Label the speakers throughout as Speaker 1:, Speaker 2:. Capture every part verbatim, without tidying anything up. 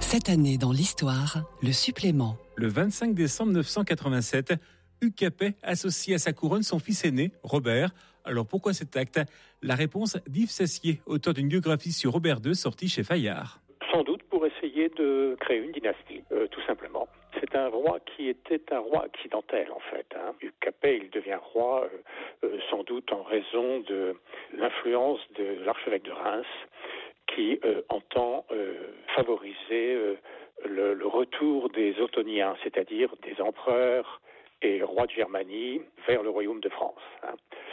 Speaker 1: Cette année dans l'histoire, le supplément.
Speaker 2: Le vingt-cinq décembre neuf cent quatre-vingt-sept, Hugues Capet associe à sa couronne son fils aîné, Robert. Alors pourquoi cet acte ? La réponse d'Yves Sassier, auteur d'une biographie sur Robert deux sortie chez Fayard.
Speaker 3: Sans doute pour essayer de créer une dynastie, euh, tout simplement. C'est un roi qui était un roi accidentel, en fait. Hein. Hugues Capet, il devient roi euh, euh, sans doute en raison de l'influence de l'archevêque de Reims, qui euh, entend euh, favoriser euh, le, le retour des Ottoniens, c'est-à-dire des empereurs et rois de Germanie vers le royaume de France. Hein.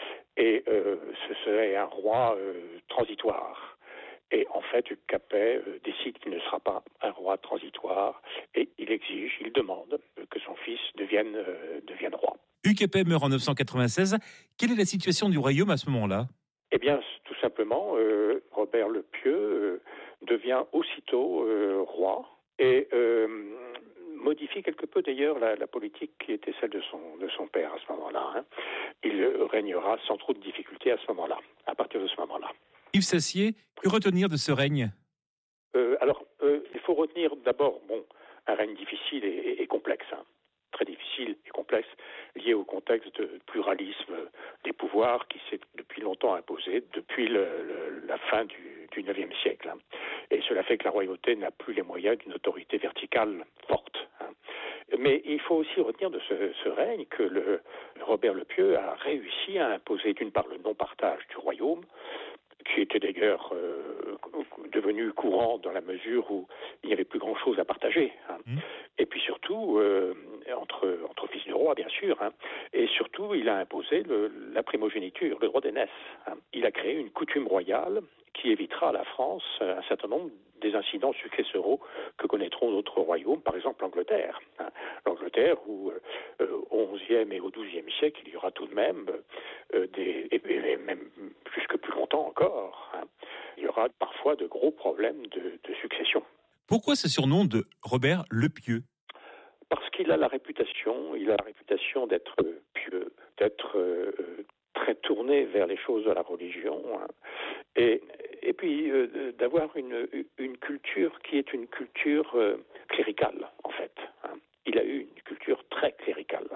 Speaker 3: Et euh, ce serait un roi euh, transitoire. Et en fait, Hugues Capet euh, décide qu'il ne sera pas un roi transitoire et il exige, il demande euh, que son fils devienne, euh, devienne roi.
Speaker 2: Hugues Capet meurt en neuf cent quatre-vingt-seize. Quelle est la situation du royaume à ce moment-là ?
Speaker 3: Eh bien, tout simplement, euh, Robert le Pieux euh, devient aussitôt euh, roi et euh, modifie quelque peu d'ailleurs la, la politique qui était celle de son, de son père à ce moment-là. Hein. Il régnera sans trop de difficultés à ce moment-là, à partir de ce moment-là.
Speaker 2: Yves Sassier, que retenir de ce règne ?
Speaker 3: euh, Alors, euh, il faut retenir d'abord, bon, un règne difficile et, et, et complexe, hein. Très difficile et complexe, lié au contexte de pluralisme des pouvoirs qui s'est depuis longtemps imposé, depuis le, le, la fin du, du neuvième siècle. Hein. Et cela fait que la royauté n'a plus les moyens d'une autorité verticale forte. Hein. Mais il faut aussi retenir de ce, ce règne que le, Robert le Pieux a réussi à imposer d'une part le non-partage du royaume, qui était d'ailleurs euh, devenu courant dans la mesure où il n'y avait plus grand-chose à partager. Hein. Mmh. Et puis surtout, euh, entre, entre fils de roi, bien sûr, hein, et surtout, il a imposé le, la primogéniture, le droit d'aînesse. Hein. Il a créé une coutume royale qui évitera à la France un certain nombre des incidents successoraux que connaîtront d'autres royaumes, par exemple l'Angleterre. Hein. L'Angleterre où euh, au onzième et au douzième siècle, il y aura tout de même euh, des, et, et même jusque plus longtemps encore, hein, il y aura parfois de gros problèmes de, de succession.
Speaker 2: Pourquoi ce surnom de Robert le Pieux ?
Speaker 3: Parce qu'il a la réputation, il a la réputation d'être pieux, d'être euh, très tourné vers les choses de la religion, hein, et, et puis euh, d'avoir une, une culture qui est une culture euh, cléricale, en fait. Hein. Il a eu une culture très cléricale.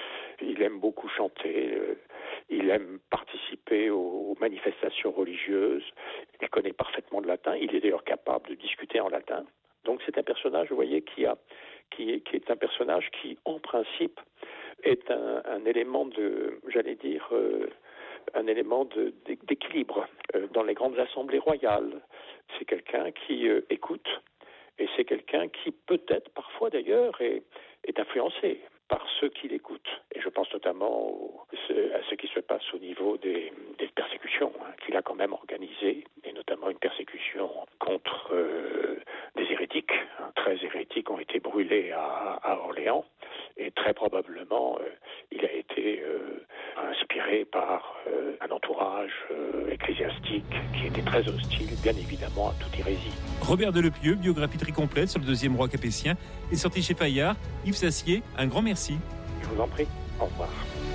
Speaker 3: Il aime beaucoup chanter, euh, il aime participer aux, aux manifestations religieuses, il connaît parfaitement le latin, il est d'ailleurs capable de discuter en latin. Donc c'est un personnage, vous voyez, qui a, qui est, qui est un personnage qui, en principe, est un, un élément de, j'allais dire, euh, un élément de, d'équilibre euh, dans les grandes assemblées royales. C'est quelqu'un qui euh, écoute, et c'est quelqu'un qui, peut-être, parfois d'ailleurs, est, est influencé par ceux qui l'écoutent. Et je pense notamment au, à ce qui se passe au niveau des, des persécutions hein, qu'il a quand même organisées, et notamment une persécution contre euh, des hérétiques. Hein, treize hérétiques ont été brûlés à, à Orléans, et très probablement, euh, il a été euh, inspiré par euh, un entourage euh, ecclésiastique qui était très hostile, bien évidemment, à toute hérésie.
Speaker 2: Robert de Le Pieux, biographie très complète sur le deuxième roi capétien, est sorti chez Fayard. Yves Sassier, un grand merci.
Speaker 3: Je vous en prie. Au revoir.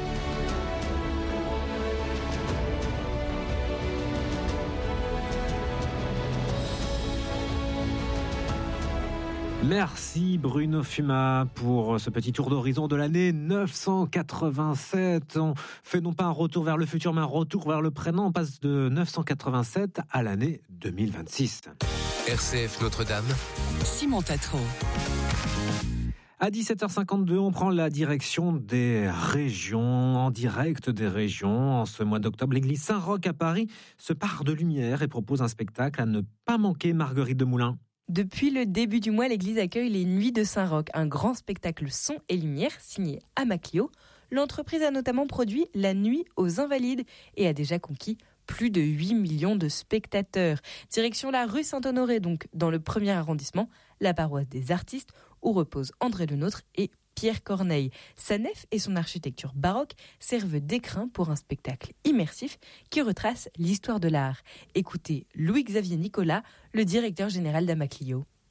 Speaker 4: Merci Bruno Fuma pour ce petit tour d'horizon de l'année neuf cent quatre-vingt-sept. On fait non pas un retour vers le futur, mais un retour vers le présent. On passe de neuf cent quatre-vingt-sept à l'année deux mille vingt-six.
Speaker 5: R C F Notre-Dame.
Speaker 1: Simon Tatro.
Speaker 4: À dix-sept heures cinquante-deux, on prend la direction des régions, en direct des régions. En ce mois d'octobre, l'église Saint-Roch à Paris se pare de lumière et propose un spectacle à ne pas manquer. Marguerite Demoulin.
Speaker 6: Depuis le début du mois, l'église accueille les Nuits de Saint-Roch, un grand spectacle son et lumière signé Amaclio. L'entreprise a notamment produit La Nuit aux Invalides et a déjà conquis plus de huit millions de spectateurs. Direction la rue Saint-Honoré, donc dans le premier arrondissement, la paroisse des artistes, où reposent André Lenôtre et Pierre Corneille. Sa nef et son architecture baroque servent d'écrin pour un spectacle immersif qui retrace l'histoire de l'art. Écoutez Louis-Xavier Nicolas, le directeur général d'Amaclio.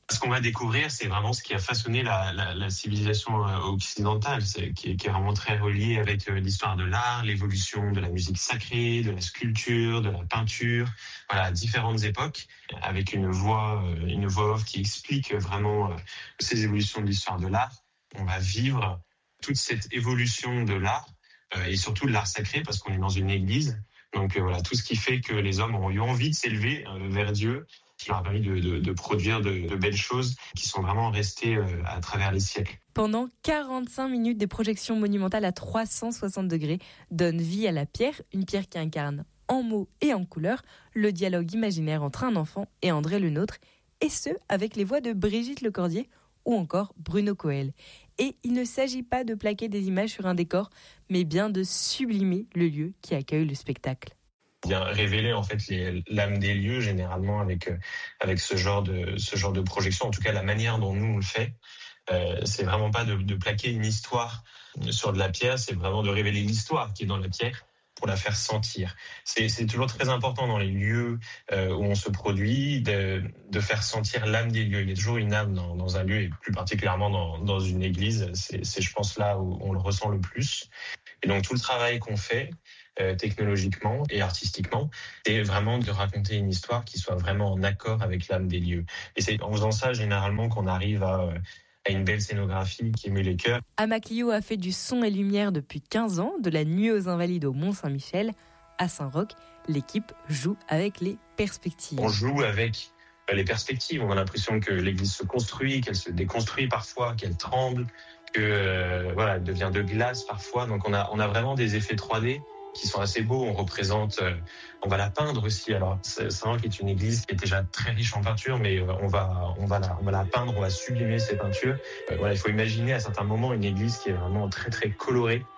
Speaker 7: Ce qu'on va découvrir, c'est vraiment ce qui a façonné la, la, la civilisation occidentale, c'est, qui, est, qui est vraiment très relié avec l'histoire de l'art, l'évolution de la musique sacrée, de la sculpture, de la peinture, voilà, à différentes époques, avec une voix, une voix off qui explique vraiment ces évolutions de l'histoire de l'art. On va vivre toute cette évolution de l'art, et surtout de l'art sacré, parce qu'on est dans une église. Donc voilà, tout ce qui fait que les hommes ont eu envie de s'élever vers Dieu, qui leur a permis de, de, de produire de, de belles choses qui sont vraiment restées euh, à travers les siècles.
Speaker 6: Pendant quarante-cinq minutes, des projections monumentales à trois cent soixante degrés donnent vie à la pierre, une pierre qui incarne en mots et en couleurs le dialogue imaginaire entre un enfant et André Le Nôtre, et ce, avec les voix de Brigitte Lecordier ou encore Bruno Coel. Et il ne s'agit pas de plaquer des images sur un décor, mais bien de sublimer le lieu qui accueille le spectacle.
Speaker 7: Bien révéler en fait les, l'âme des lieux généralement avec avec ce genre de ce genre de projection, en tout cas la manière dont nous on le fait, euh, c'est vraiment pas de, de plaquer une histoire sur de la pierre, c'est vraiment de révéler l'histoire qui est dans la pierre pour la faire sentir. C'est c'est toujours très important dans les lieux euh, où on se produit de de faire sentir l'âme des lieux. Il y a toujours une âme dans, dans un lieu et plus particulièrement dans dans une église. C'est c'est je pense là où on le ressent le plus. Et donc tout le travail qu'on fait Euh, technologiquement et artistiquement, c'est vraiment de raconter une histoire qui soit vraiment en accord avec l'âme des lieux. Et c'est en faisant ça, généralement, qu'on arrive à, à une belle scénographie qui émue les cœurs.
Speaker 6: Amaclio a fait du son et lumière depuis quinze ans, de la Nuit aux Invalides au Mont-Saint-Michel. À Saint-Roch, l'équipe joue avec les perspectives.
Speaker 7: On joue avec les perspectives. On a l'impression que l'église se construit, qu'elle se déconstruit parfois, qu'elle tremble, que euh, voilà, elle devient de glace parfois. Donc on a, on a vraiment des effets trois D qui sont assez beaux. On représente, euh, on va la peindre aussi. Alors, Saint-Roch est une église qui est déjà très riche en peinture, mais euh, on va, on va la, on va la peindre, on va sublimer ces peintures. Euh, voilà, il faut imaginer à certains moments une église qui est vraiment très très colorée.